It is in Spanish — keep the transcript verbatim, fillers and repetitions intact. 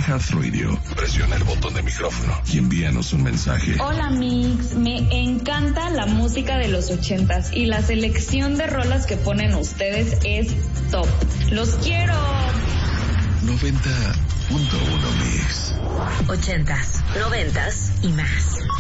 iHeartRadio, presiona el botón de micrófono y envíanos un mensaje. Hola Mix, me encanta la música de los ochentas y la selección de rolas que ponen ustedes es top. ¡Los quiero! noventa punto uno Mix. Ochentas, noventas y más.